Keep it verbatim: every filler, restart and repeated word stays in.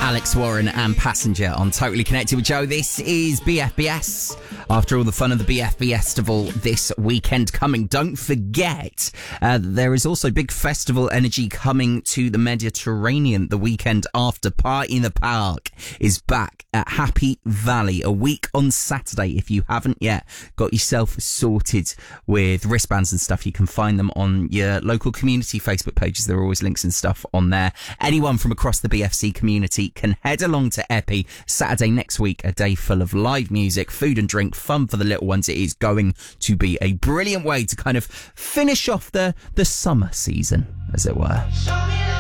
Alex Warren and Passenger on Totally Connected with Joe. This is B F B S. After all the fun of the B F B Festival this weekend coming, don't forget uh, there is also big festival energy coming to the Mediterranean the weekend after. Party in the Park is back at Happy Valley a week on Saturday. If you haven't yet got yourself sorted with wristbands and stuff, you can find them on your local community Facebook pages. There are always links and stuff on there. Anyone from across the B F C community can head along to Epi Saturday next week, a day full of live music, food and drink, fun for the little ones. It is going to be a brilliant way to kind of finish off the, the summer season, as it were.